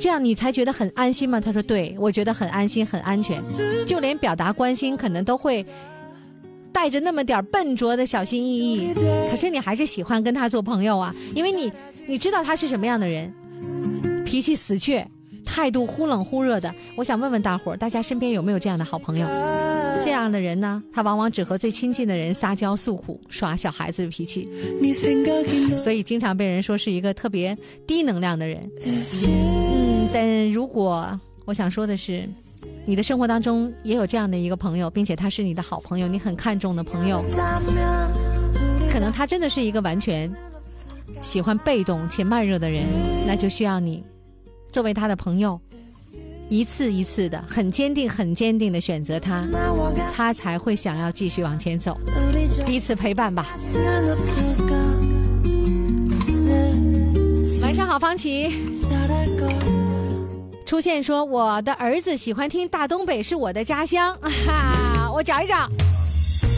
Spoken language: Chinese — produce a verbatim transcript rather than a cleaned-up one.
这样你才觉得很安心吗？他说对，我觉得很安心很安全，就连表达关心可能都会带着那么点笨拙的小心翼翼，可是你还是喜欢跟他做朋友啊，因为你你知道他是什么样的人，脾气死倔，态度忽冷忽热的。我想问问大伙儿，大家身边有没有这样的好朋友？这样的人呢，他往往只和最亲近的人撒娇诉苦，耍小孩子的脾气，所以经常被人说是一个特别低能量的人。嗯，但如果我想说的是，你的生活当中也有这样的一个朋友，并且他是你的好朋友，你很看重的朋友，可能他真的是一个完全喜欢被动且慢热的人，那就需要你作为他的朋友，一次一次的很坚定很坚定的选择他，他才会想要继续往前走，彼此陪伴吧。晚上好，方琦出现说我的儿子喜欢听大东北是我的家乡，哈哈，我找一找。